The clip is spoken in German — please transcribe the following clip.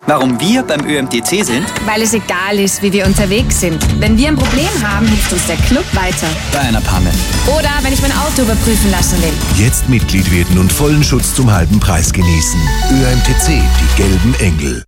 Warum wir beim ÖMTC sind? Weil es egal ist, wie wir unterwegs sind. Wenn wir ein Problem haben, hilft uns der Club weiter. Bei einer Panne. Oder wenn ich mein Auto überprüfen lassen will. Jetzt Mitglied werden und vollen Schutz zum halben Preis genießen. ÖMTC, die gelben Engel.